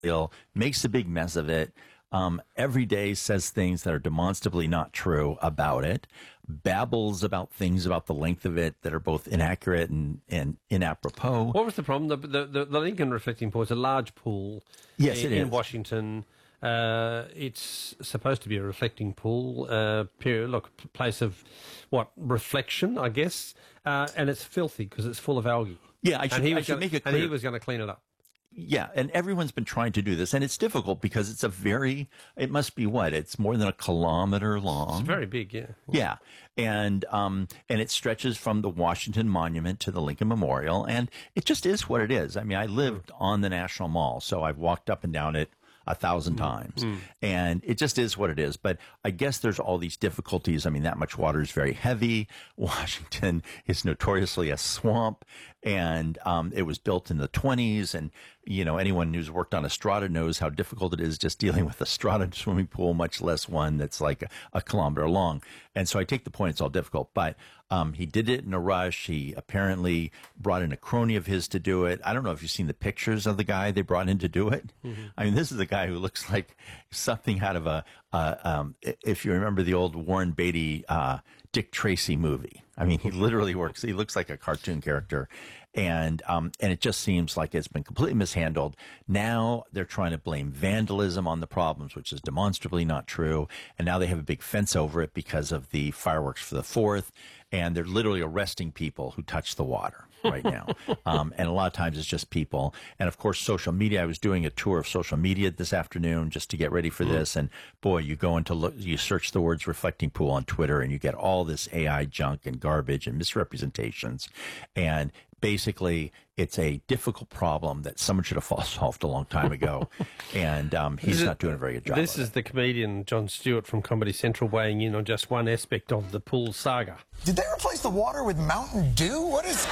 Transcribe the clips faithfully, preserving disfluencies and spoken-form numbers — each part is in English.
Memorial, makes a big mess of it. Um, every day says things that are demonstrably not true about it, babbles about things about the length of it that are both inaccurate and, and inapropos. What was the problem? The, the, the, the Lincoln Reflecting Pool is a large pool yes, in, it is. in Washington. Uh, it's supposed to be a reflecting pool, uh, period, look, place of, what, reflection, I guess, uh, and it's filthy because it's full of algae. Yeah, I should, and he I was should gonna, make it clear. And he was going to clean it up. Yeah, and everyone's been trying to do this, and it's difficult because it's a very, it must be what, it's more than a kilometer long. It's very big, yeah. Yeah, and um, and it stretches from the Washington Monument to the Lincoln Memorial, and it just is what it is. I mean, I lived mm. on the National Mall, so I've walked up and down it a thousand times, mm. and it just is what it is. But I guess there's all these difficulties. I mean, that much water is very heavy. Washington is notoriously a swamp, and um, it was built in the twenties, and you know, anyone who's worked on a strata knows how difficult it is just dealing with a strata swimming pool, much less one that's like a, a kilometer long. And so I take the point, it's all difficult. But um, he did it in a rush. He apparently brought in a crony of his to do it. I don't know if you've seen the pictures of the guy they brought in to do it. Mm-hmm. I mean, this is a guy who looks like something out of a, uh, um, if you remember the old Warren Beatty uh, Dick Tracy movie. I mean, he literally works. He looks like a cartoon character. And um, and it just seems like it's been completely mishandled. Now they're trying to blame vandalism on the problems, which is demonstrably not true. And now they have a big fence over it because of the fireworks for the fourth. And they're literally arresting people who touch the water right now. um, and a lot of times it's just people. And of course, social media. I was doing a tour of social media this afternoon just to get ready for mm. this. And boy, you go into look, you search the words reflecting pool on Twitter and you get all this A I junk and garbage and misrepresentations. And basically, it's a difficult problem that someone should have solved a long time ago, and um, he's not doing a very good job. This of is it. the comedian Jon Stewart from Comedy Central weighing in on just one aspect of the pool saga. Did they replace the water with Mountain Dew? What is...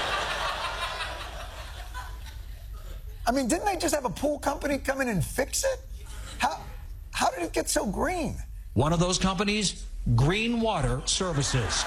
I mean, didn't they just have a pool company come in and fix it? How, how did it get so green? One of those companies, Green Water Services.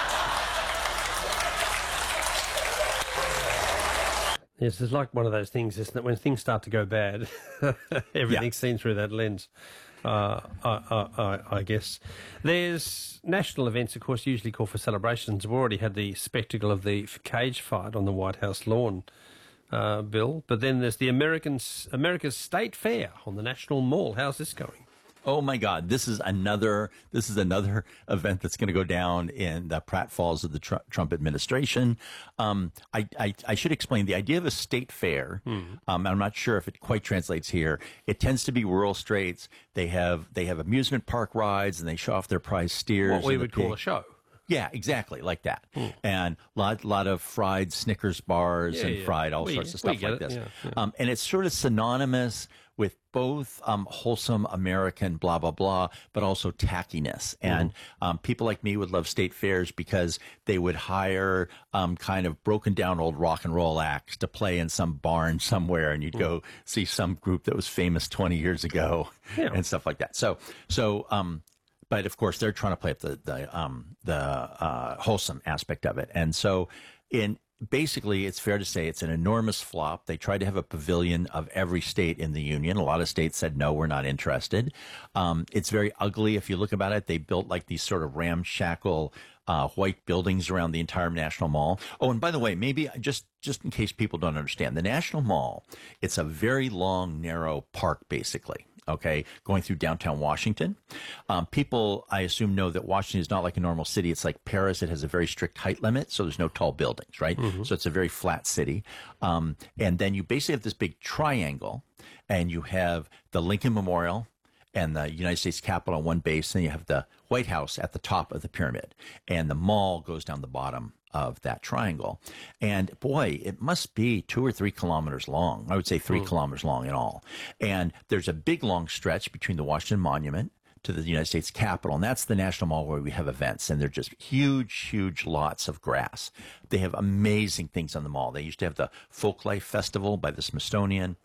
Yes, it's like one of those things, isn't it? When things start to go bad, everything's yeah. seen through that lens, uh, I, I, I guess. There's national events, of course, usually call for celebrations. We've already had the spectacle of the cage fight on the White House lawn, uh, Bill. But then there's the Americans, America's State Fair on the National Mall. How's this going? Oh my God! This is another. This is another event that's going to go down in the pratfalls of the tr- Trump administration. Um, I, I, I should explain the idea of a state fair. Mm. Um, I'm not sure if it quite translates here. It tends to be rural states. They have they have amusement park rides and they show off their prize steers. What we would pig. call a show. Yeah, exactly, like that. Mm. And a lot, lot of fried Snickers bars yeah, and yeah. fried all we, sorts of stuff like it. this. Yeah, yeah. Um, and it's sort of synonymous with both um, wholesome American blah, blah, blah, but also tackiness. And mm-hmm. um, people like me would love state fairs because they would hire um, kind of broken down old rock and roll acts to play in some barn somewhere, and you'd mm-hmm. go see some group that was famous twenty years ago yeah. and stuff like that. So, so, um, but of course, they're trying to play up the the um, the uh, wholesome aspect of it, and so in basically, it's fair to say it's an enormous flop. They tried to have a pavilion of every state in the union. A lot of states said no, we're not interested. Um, it's very ugly if you look about it. They built like these sort of ramshackle uh, white buildings around the entire National Mall. Oh, and by the way, maybe just just in case people don't understand, the National Mall, it's a very long, narrow park, basically. Okay, going through downtown Washington. Um, people, I assume, know that Washington is not like a normal city. It's like Paris. It has a very strict height limit, so there's no tall buildings, right? Mm-hmm. So it's a very flat city. Um, and then you basically have this big triangle, and you have the Lincoln Memorial and the United States Capitol on one base, and you have the White House at the top of the pyramid. And the mall goes down the bottom of that triangle. And boy, it must be two or three kilometers long. I would say three mm. kilometers long in all. And there's a big long stretch between the Washington Monument to the United States Capitol, and that's the National Mall where we have events, and they're just huge, huge lots of grass. They have amazing things on the mall. They used to have the Folklife Festival by the Smithsonian.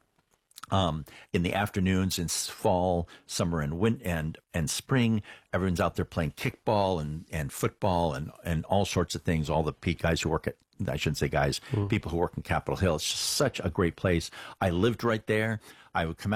Um, in the afternoons in fall, summer, and winter, and and spring, everyone's out there playing kickball and, and football and, and all sorts of things. All the guys who work at, I shouldn't say guys, mm. people who work in Capitol Hill. It's just such a great place. I lived right there. I would come out.